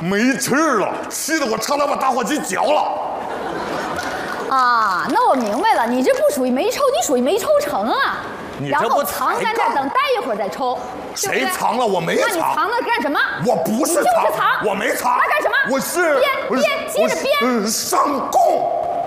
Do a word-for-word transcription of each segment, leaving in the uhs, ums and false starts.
没气儿了，气得我差点把打火机浇了。 啊，那我明白了，你这不属于没抽，你属于没抽成啊。 你然后这不藏在这儿等待一会儿再抽。 谁藏了？我没藏。 那你藏了干什么？ 我不是藏， 就是藏， 我没藏。 那干什么？ 我是编编，接着编。 嗯，上供。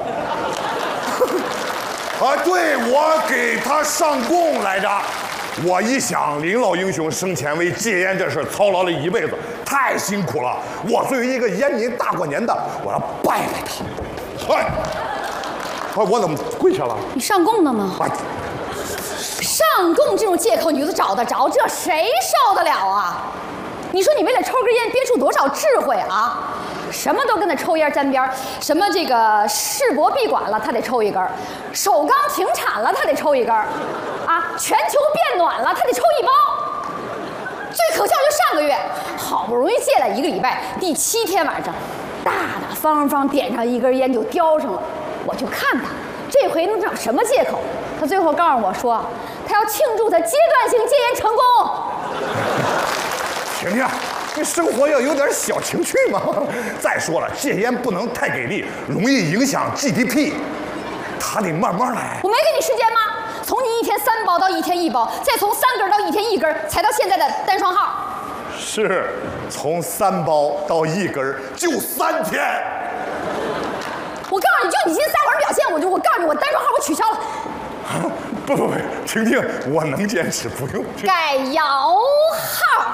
啊，对，我给他上供来着。我一想，林老英雄生前为戒烟这事操劳了一辈子，太辛苦了。我作为一个烟民，大过年的，我要拜拜他。哎，哎，我怎么跪下了？ 你上供了吗？ 哎， 上供这种借口你都找得着，这谁受得了啊？你说你为了抽根烟憋出多少智慧啊？什么都跟他抽烟沾边，什么这个世博闭馆了，他得抽一根；首钢停产了，他得抽一根；啊，全球变暖了，他得抽一包。最可笑就上个月，好不容易戒了一个礼拜，第七天晚上，大大方方点上一根烟就叼上了。我就看他这回能找什么借口？他最后告诉我说，他要庆祝他阶段性戒烟成功。 婷婷，你生活要有点小情趣嘛。再说了，戒烟不能太给力，容易影响 G D P， 他得慢慢来。 我没给你时间吗？从你一天三包到一天一包，再从三根到一天一根，才到现在的单双号。 是，从三包到一根就三天。 我告诉你，就你今天撒谎表现，我就我告诉你，我单双号我取消了。 不不不，婷婷，我能坚持，不用。 改摇号。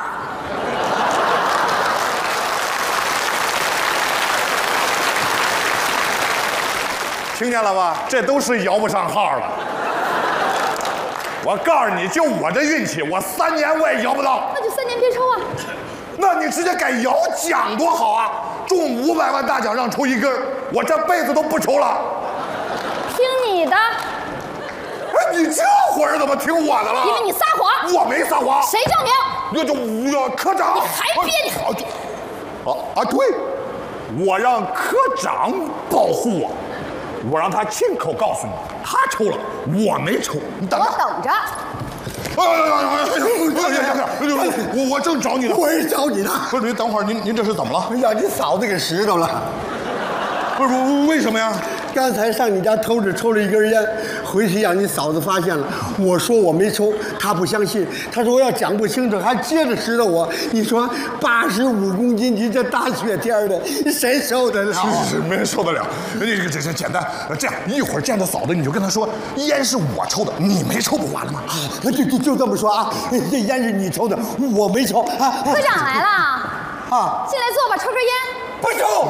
听见了吧？这都是摇不上号了。我告诉你，就我这运气，我三年我也摇不到。 那就三年别抽啊。 那你直接改摇奖多好啊！中五百万大奖让抽一根，我这辈子都不抽了。 听你的。 哎，你这会儿怎么听我的了？ 因为你撒谎。 我没撒谎。 谁证明？ 那就我科长。 你还编？ 啊啊！对，我让科长保护我。我让他亲口告诉你，他抽了，我没抽。你等着。 我等着。 哎呀呀呀呀！我我正找你呢。 我也找你呢。 不是您等会儿，您您这是怎么了？ 让你嫂子给拾着了。 不是为什么呀？ 刚才上你家偷着抽了一根烟，回去让你嫂子发现了。我说我没抽，她不相信，她说我要讲不清楚，还接着拾掇我。你说八十五公斤，你这大雪天的，谁受得了？ 是是是，没人受得了。这这这这简单，这样一会儿见到嫂子，你就跟她说，烟是我抽的，你没抽不完了吗？ 啊，就就就这么说啊，这烟是你抽的，我没抽啊。 科长来了。 啊， 进来坐吧，抽根烟。 不抽。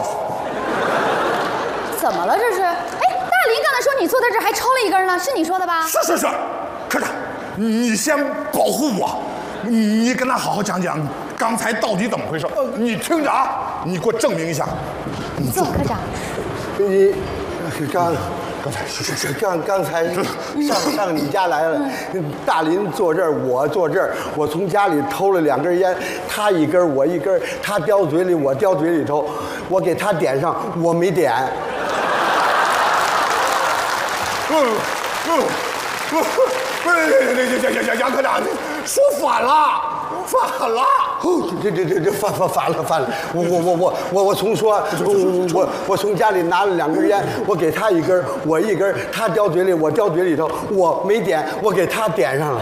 怎么了这是？哎，大林刚才说你坐在这儿还抽了一根呢，是你说的吧？ 是是是，科长，你先保护我，你你跟他好好讲讲刚才到底怎么回事。你听着啊，你给我证明一下。 你坐，科长。 你刚刚才是是是刚刚才上上你家来了，大林坐这儿，我坐这儿，我从家里偷了两根烟，他一根我一根，他叼嘴里我叼嘴里头，我给他点上，我没点。 嗯嗯嗯，不是，这这这这杨科长，说反了，反了。 哦，这这这这反反反了反了！我我我我我我重说，我我我从家里拿了两根烟，我给他一根，我一根，他叼嘴里，我叼嘴里头，我没点，我给他点上了。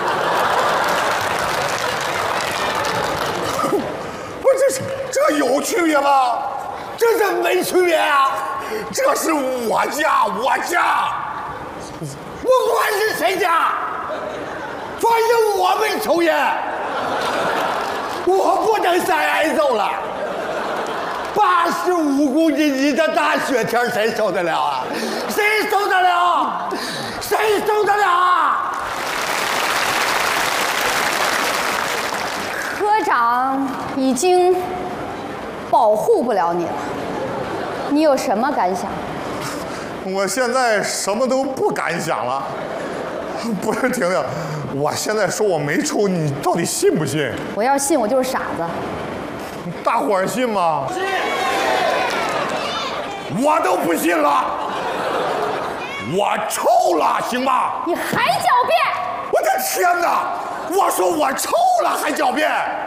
不是，这这有区别吗？这这没区别啊！这是我家，我家。 不管是谁家，反正我没抽烟，我不能再挨揍了。八十五公斤，你这大雪天谁受得了啊？谁受得了？谁受得了啊？ 科长已经保护不了你了，你有什么感想？ 我现在什么都不敢想了。不是婷婷，我现在说我没抽，你到底信不信？ 我要信，我就是傻子。 大伙儿信吗？信。我都不信了。我抽了，行吧？ 你还狡辩！ 我的天哪！我说我抽了还狡辩！